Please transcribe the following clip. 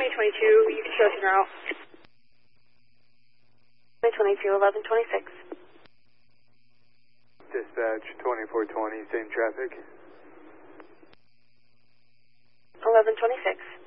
2022, you can show us your route. 2022, 1126. Dispatch 2420, same traffic. 1126.